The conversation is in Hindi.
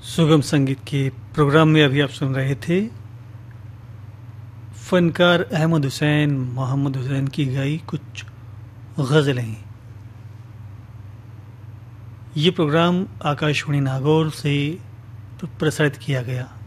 सुगम संगीत के प्रोग्राम में अभी आप सुन रहे थे फनकार अहमद हुसैन मोहम्मद हुसैन की गाई कुछ गज़लें। ये प्रोग्राम आकाशवाणी नागौर से प्रसारित किया गया।